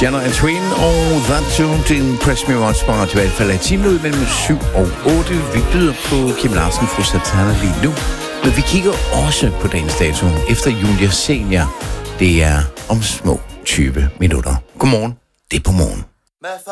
Shania Twain og That Tune til Impress Me Once More. Til hvert fald er timen ud mellem 7 og 8. Vi byder på Kim Larsen, fru Satana lige nu. Men vi kigger også på dagens dato efter Julia Senior. Det er om små 20 minutter. Godmorgen. Det er på morgen.